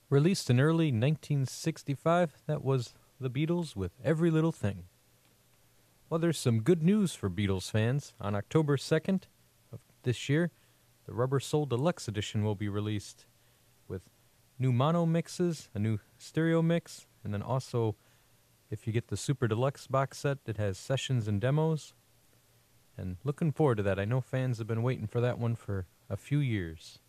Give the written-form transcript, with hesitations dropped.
Released in early 1965, that was the Beatles with Every Little Thing. Well, there's some good news for Beatles fans. On October 2nd of this year, the Rubber Soul Deluxe Edition will be released with new mono mixes, a new stereo mix, and then also, if you get the Super Deluxe box set, it has sessions and demos. And looking forward to that. I know fans have been waiting for that one for a few years.